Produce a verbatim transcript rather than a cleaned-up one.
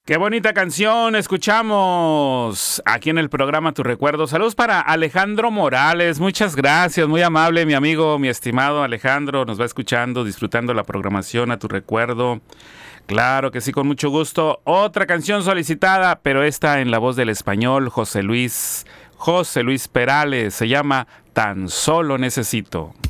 Qué bonita canción escuchamos aquí en el programa Tu Recuerdo. Saludos para Alejandro Morales. Muchas gracias, muy amable mi amigo, mi estimado Alejandro. Nos va escuchando, disfrutando la programación a Tu Recuerdo. Claro que sí, con mucho gusto. Otra canción solicitada, pero esta en la voz del español José Luis, José Luis Perales. Se llama Tan Solo Necesito.